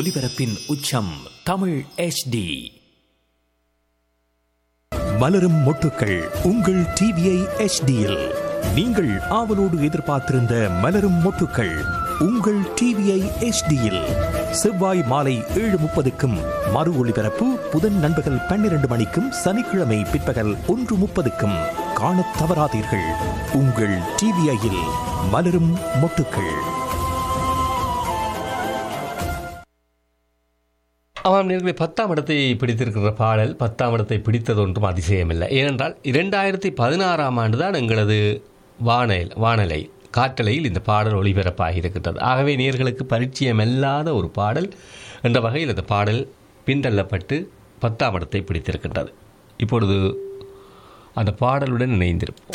ஒலிபரப்பின் உச்சம் தமிழ் HD. மலரும் மொட்டுக்கள் உங்கள் டிவிஐ HDயில். நீங்கள் ஆவலோடு எதிர்பார்த்திருந்த மலரும் மொட்டுக்கள் உங்கள் டிவிஐ HDயில் செவ்வாய் மாலை 7:30க்கும் மறு ஒளிபரப்பு புதன் நண்பகல் 12 மணிக்கும் சனிக்கிழமை பிற்பகல் 1:30க்கும் காணத் தவறாதீர்கள். உங்கள் டிவிஐயில் மலரும் மொட்டுக்கள். ஆமாம் நேர்களை 10ஆம் இடத்தை பிடித்திருக்கிற பாடல் 10ஆம் இடத்தை பிடித்தது ஒன்றும் அதிசயமில்லை. ஏனென்றால் 2016ஆம் ஆண்டு தான் எங்களது வானலை காற்றலையில் இந்த பாடல் ஒளிபரப்பாகி இருக்கின்றது. ஆகவே நேர்களுக்கு பரிச்சயமில்லாத ஒரு பாடல் என்ற வகையில் இந்த பாடல் பின்தள்ளப்பட்டு 10ஆம் இடத்தை பிடித்திருக்கின்றது. இப்பொழுது அந்த பாடலுடன் இணைந்திருப்போம்.